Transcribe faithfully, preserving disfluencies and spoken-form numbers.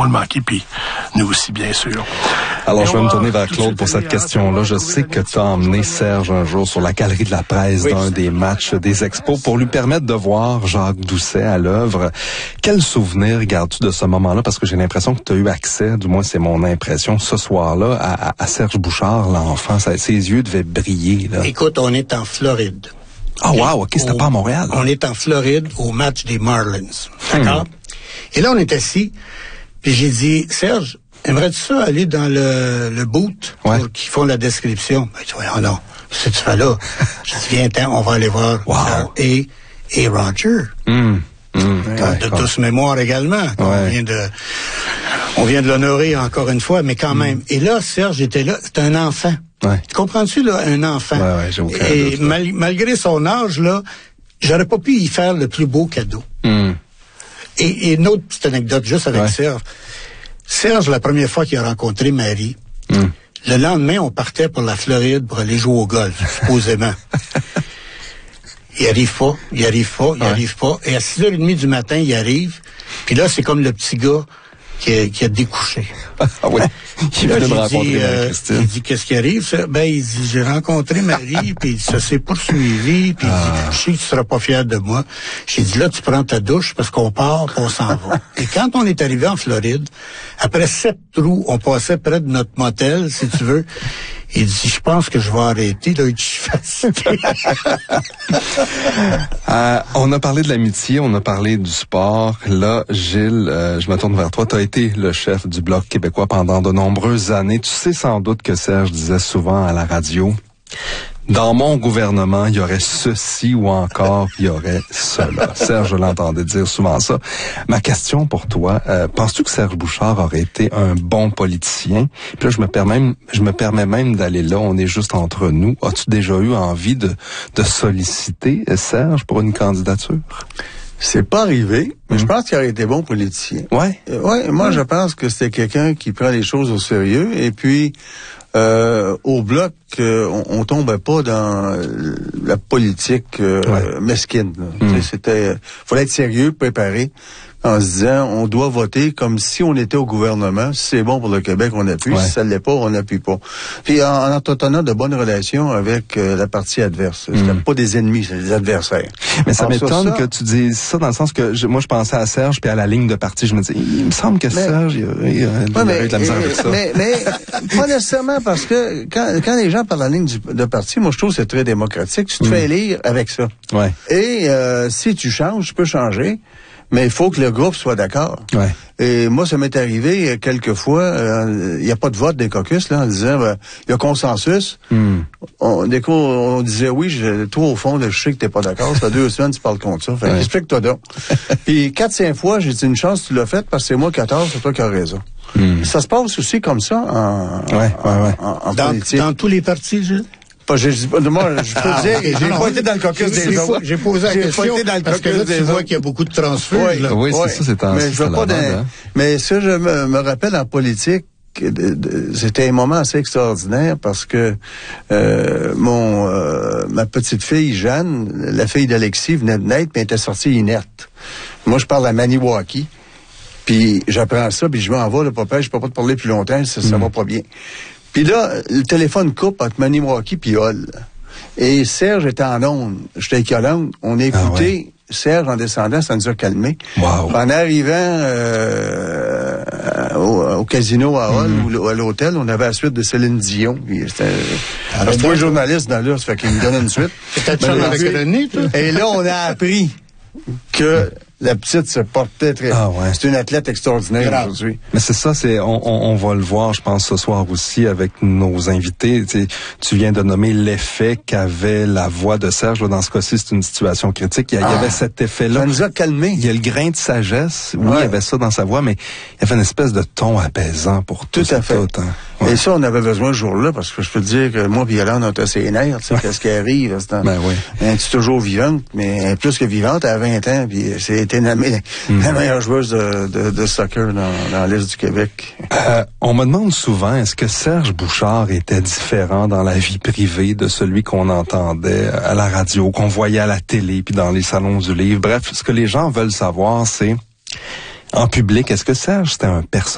le manquer, puis nous aussi, bien sûr. Alors, je vais me tourner vers Claude pour cette question-là. Je sais que tu as emmené Serge un jour sur la galerie de la presse oui. d'un des matchs des Expos pour lui permettre de voir Jacques Doucet à l'œuvre. Quel souvenir gardes-tu de ce moment-là? Parce que j'ai l'impression que tu as eu accès, du moins c'est mon impression, ce soir-là, à, à Serge Bouchard, l'enfant. Ça, ses yeux devaient briller. Là. Écoute, on est en Floride. Ah, oh, wow, OK, c'était au, pas à Montréal. On est en Floride au match des Marlins. D'accord? Hmm. Et là, on est assis, puis j'ai dit, Serge, aimerais-tu ça aller dans le, le boot ouais. pour qu'ils font la description? Ben, tu vois, oh non, qu'est-ce que tu fais là? Je dis, viens, attends, on va aller voir. Wow. Et, et Roger. Mm. Mm. Ouais, de douce mémoire également. Ouais. On vient de, on vient de l'honorer encore une fois, mais quand mm. même. Et là, Serge était là, c'est un enfant. Ouais. Comprends-tu, là, un enfant? Ouais, ouais, j'ai aucun Et doute, mal, malgré son âge, là, j'aurais pas pu y faire le plus beau cadeau. Mm. Et, et une autre petite anecdote juste avec ouais. Serge. Serge, la première fois qu'il a rencontré Marie, mm. le lendemain, on partait pour la Floride pour aller jouer au golf, supposément. Il arrive pas, il arrive pas, il ouais. arrive pas. Et à six heures trente du matin, il arrive. Puis là, c'est comme le petit gars qui a, qui a découché. Ah oui. Il là, vient de j'ai rencontrer dit, euh, Christine. Il dit, qu'est-ce qui arrive? Ça? Ben, il dit, j'ai rencontré Marie, puis ça s'est poursuivi, puis ah. il dit, je sais que tu seras pas fier de moi. J'ai dit, là, tu prends ta douche parce qu'on part, puis on s'en va. Et quand on est arrivé en Floride, après sept trous, on passait près de notre motel, si tu veux. Il dit, je pense que je vais arrêter, là, je suis fatigué. euh, on a parlé de l'amitié, on a parlé du sport. Là, Gilles, euh, je me tourne vers toi. Tu as été le chef du Bloc québécois pendant de nombreuses années. Tu sais sans doute que Serge disait souvent à la radio, dans mon gouvernement, il y aurait ceci ou encore il y aurait cela. Serge, je l'entendais dire souvent ça. Ma question pour toi, euh, penses-tu que Serge Bouchard aurait été un bon politicien? Puis là, je me permets, je me permets même d'aller là, on est juste entre nous. As-tu déjà eu envie de, de solliciter Serge pour une candidature? C'est pas arrivé, mais mmh. je pense qu'il aurait été bon politicien. Ouais. Euh, ouais, moi, mmh. je pense que c'était quelqu'un qui prend les choses au sérieux et puis Euh, au Bloc, euh, on, on tombait pas dans la politique euh, ouais. mesquine. Mmh. C'était, fallait être sérieux, préparé, en se disant, on doit voter comme si on était au gouvernement. Si c'est bon pour le Québec, on appuie. Ouais. Si ça l'est pas, on n'appuie pas. Puis en, en entretenant de bonnes relations avec euh, la partie adverse. Mmh. C'était pas des ennemis, c'est des adversaires. Mais ça Alors, m'étonne ça, que tu dises ça dans le sens que je, moi, je pensais à Serge, puis à la ligne de parti, je me dis, il me semble que mais, Serge, il, il, il, ouais, il mais, a eu de la misère avec ça. Mais, mais pas nécessairement, parce que quand, quand les gens parlent de la ligne du, de parti, moi, je trouve que c'est très démocratique. Tu te mmh. fais élire avec ça. Ouais. Et euh, si tu changes, tu peux changer. Mais il faut que le groupe soit d'accord. Ouais. Et moi, ça m'est arrivé quelques fois, il n'y a pas de vote des caucus, là, en disant, il ben, y a consensus. Mm. On, des coups, on disait, oui, je, toi, au fond, je sais que t'es pas d'accord, ça fait deux semaines, tu parles contre ça. Fait ouais. explique-toi donc. Puis quatre, cinq fois, j'ai dit, une chance, tu l'as fait, parce que c'est moi qui ai tort, c'est toi qui as raison. Mm. Ça se passe aussi comme ça en, ouais, ouais, ouais. en, en dans, politique. Dans tous les partis, Gilles? Pas, j'ai, moi, je peux ah, dire, okay. j'ai non, pas été dans le caucus des autres. J'ai posé la j'ai question pas été dans le parce que là, tu vois qu'il y a beaucoup de transferts. Oui, là. oui c'est ouais. ça, c'est en Mais je veux pas bande, d'un, hein. mais ça, je me, me rappelle en politique, de, de, c'était un moment assez extraordinaire parce que euh, mon euh, ma petite fille Jeanne, la fille d'Alexis, venait de naître, mais elle était sortie inerte. Moi, je parle à Maniwaki. Puis j'apprends ça, puis je m'en vais, le papa, je peux pas te parler plus longtemps, ça, ça mm. va pas bien. Puis là, le téléphone coupe entre Maniwaki puis Hall. Et Serge était en onde. J'étais avec Yolande. On a écouté ah ouais. Serge en descendant, ça nous a calmé. Wow. En arrivant euh, au, au casino à Hall mm. ou à l'hôtel, on avait la suite de Céline Dion. Alors, c'était un journaliste dans l'heure, ça fait qu'il me donne une suite. Peut-être ça avec René, toi. Et là, on a appris que la petite se portait très... Ah ouais. C'est une athlète extraordinaire Grave. aujourd'hui. Mais c'est ça, c'est on, on, on va le voir, je pense, ce soir aussi avec nos invités. Tu sais, tu viens de nommer l'effet qu'avait la voix de Serge. Là, dans ce cas-ci, c'est une situation critique. Il y, a, ah, il y avait cet effet-là. Ça nous a calmés. Il y a le grain de sagesse. Oui, ouais. il y avait ça dans sa voix, mais il y avait une espèce de ton apaisant pour tout. Tout à fait. Tout, hein. Ouais. Et ça, on avait besoin ce jour-là, parce que je peux te dire que moi et Yolande, on était ses nerfs, tu sais, ouais. qu'est-ce qui arrive. C'est un, ben oui. Elle est toujours vivante, mais plus que vivante, elle a vingt ans, puis c'est été nommée mm. la meilleure joueuse de, de, de soccer dans, dans l'Est du Québec. Euh, on me demande souvent, est-ce que Serge Bouchard était différent dans la vie privée de celui qu'on entendait à la radio, qu'on voyait à la télé, puis dans les salons du livre? Bref, ce que les gens veulent savoir, c'est, en public, est-ce que Serge, c'était un personnage